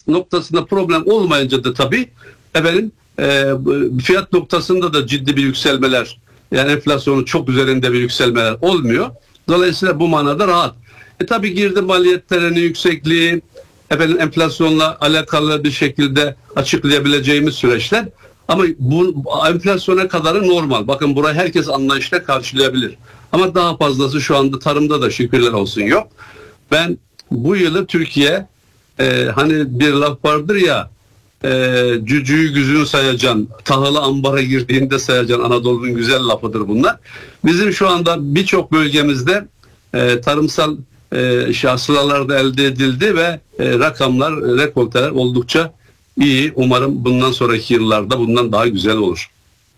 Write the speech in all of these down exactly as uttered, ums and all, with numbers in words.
noktasında problem olmayınca da tabii efendim e, fiyat noktasında da ciddi bir yükselmeler, yani enflasyonun çok üzerinde bir yükselmeler olmuyor. Dolayısıyla bu manada rahat. E tabii girdi maliyetlerinin yüksekliği, efendim enflasyonla alakalı bir şekilde açıklayabileceğimiz süreçler. Ama bu enflasyona kadarı normal. Bakın burayı herkes anlayışla karşılayabilir. Ama daha fazlası şu anda tarımda da şükürler olsun yok. Ben bu yılı Türkiye e, hani bir laf vardır ya, e, cücüğü güzünü sayacaksın, tahılı ambara girdiğinde sayacaksın, Anadolu'nun güzel lafıdır bunlar. Bizim şu anda birçok bölgemizde e, tarımsal e, şahsılalarda elde edildi ve e, rakamlar, rekolteler oldukça iyi. Umarım bundan sonraki yıllarda bundan daha güzel olur.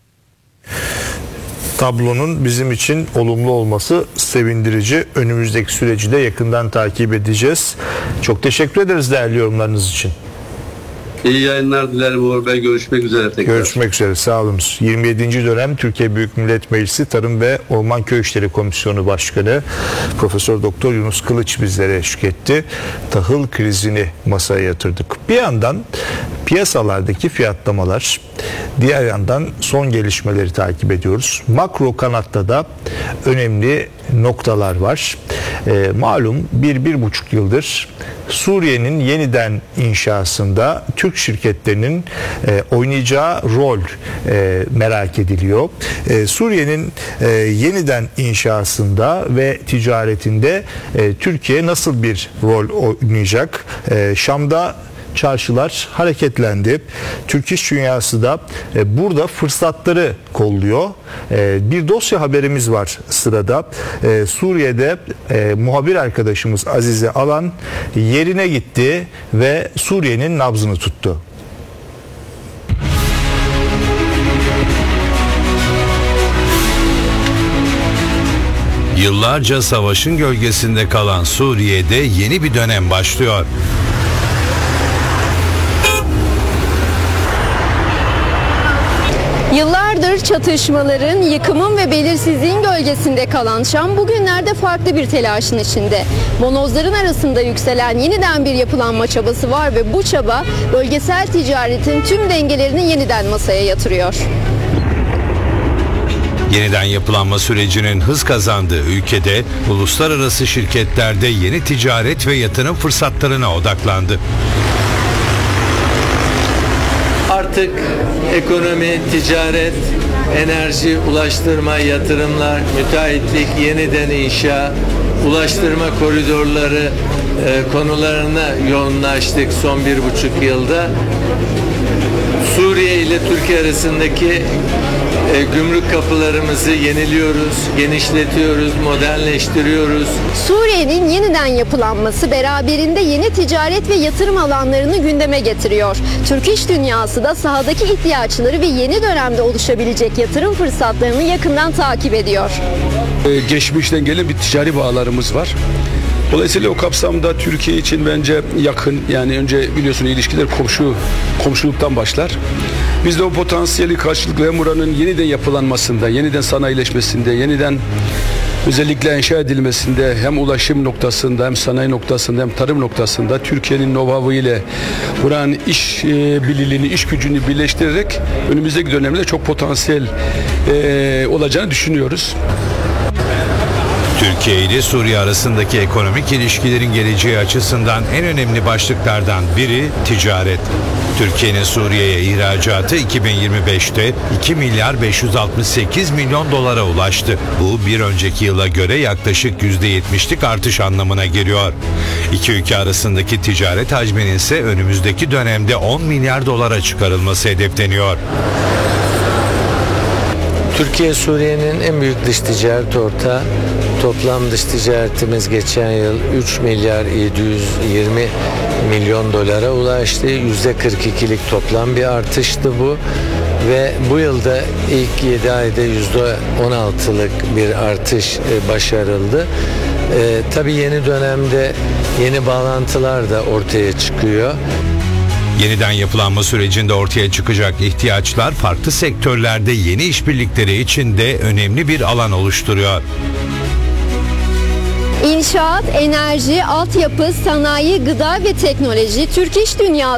Tablonun bizim için olumlu olması sevindirici. Önümüzdeki süreci de yakından takip edeceğiz. Çok teşekkür ederiz değerli yorumlarınız için. İyi yayınlar dilerim Uğur Bey. Görüşmek üzere tekrar. Görüşmek üzere. Sağ olunuz. yirmi yedinci dönem Türkiye Büyük Millet Meclisi Tarım ve Orman Köy İşleri Komisyonu Başkanı Profesör Doktor Yunus Kılıç bizlere eşlik etti. Tahıl krizini masaya yatırdık. Bir yandan piyasalardaki fiyatlamalar, diğer yandan son gelişmeleri takip ediyoruz. Makro kanatta da önemli noktalar var. E, malum bir, bir buçuk yıldır Suriye'nin yeniden inşasında Türk şirketlerinin e, oynayacağı rol e, merak ediliyor. E, Suriye'nin e, yeniden inşasında ve ticaretinde e, Türkiye nasıl bir rol oynayacak? E, Şam'da çarşılar hareketlendi. Türk iş dünyası da e, burada fırsatları kolluyor. E, bir dosya haberimiz var sırada. E, Suriye'de e, muhabir arkadaşımız Azize Alan yerine gitti ve Suriye'nin nabzını tuttu. Yıllarca savaşın gölgesinde kalan Suriye'de yeni bir dönem başlıyor. Yıllardır çatışmaların, yıkımın ve belirsizliğin gölgesinde kalan Şam bugünlerde farklı bir telaşın içinde. Bonozların arasında yükselen yeniden bir yapılanma çabası var ve bu çaba bölgesel ticaretin tüm dengelerini yeniden masaya yatırıyor. Yeniden yapılanma sürecinin hız kazandığı ülkede uluslararası şirketlerde yeni ticaret ve yatırım fırsatlarına odaklandı. Artık ekonomi, ticaret, enerji, ulaştırma, yatırımlar, müteahhitlik, yeniden inşa, ulaştırma koridorları e, konularına yoğunlaştık son bir buçuk yılda. Suriye ile Türkiye arasındaki e, gümrük kapılarımızı yeniliyoruz, genişletiyoruz, modernleştiriyoruz. Suriye'nin yeniden yapılanması beraberinde yeni ticaret ve yatırım alanlarını gündeme getiriyor. Türk iş dünyası da sahadaki ihtiyaçları ve yeni dönemde oluşabilecek yatırım fırsatlarını yakından takip ediyor. Ee, geçmişten gelen bir ticari bağlarımız var. Dolayısıyla o kapsamda Türkiye için bence yakın, yani önce biliyorsun ilişkiler komşu komşuluktan başlar. Biz de o potansiyeli karşılıklı hem buranın yeniden yapılanmasında, yeniden sanayileşmesinde, yeniden özellikle inşa edilmesinde, hem ulaşım noktasında, hem sanayi noktasında, hem tarım noktasında Türkiye'nin know-how'ı ile buranın iş e, bililiğini, iş gücünü birleştirerek önümüzdeki dönemde çok potansiyel e, olacağını düşünüyoruz. Türkiye ile Suriye arasındaki ekonomik ilişkilerin geleceği açısından en önemli başlıklardan biri ticaret. Türkiye'nin Suriye'ye ihracatı iki bin yirmi beşte iki milyar beş yüz altmış sekiz milyon dolara ulaştı. Bu bir önceki yıla göre yaklaşık yüzde yetmişlik artış anlamına geliyor. İki ülke arasındaki ticaret hacminin ise önümüzdeki dönemde on milyar dolara çıkarılması hedefleniyor. Türkiye Suriye'nin en büyük dış ticaret ortağı. Toplam dış ticaretimiz geçen yıl üç milyar yedi yüz yirmi milyon dolara ulaştı. yüzde kırk ikilik toplam bir artıştı bu. Ve bu yılda ilk yedi ayda yüzde on altılık bir artış başarıldı. Ee, tabii yeni dönemde yeni bağlantılar da ortaya çıkıyor. Yeniden yapılanma sürecinde ortaya çıkacak ihtiyaçlar farklı sektörlerde yeni işbirlikleri için de önemli bir alan oluşturuyor. İnşaat, enerji, altyapı, sanayi, gıda ve teknoloji, Türk iş dünyası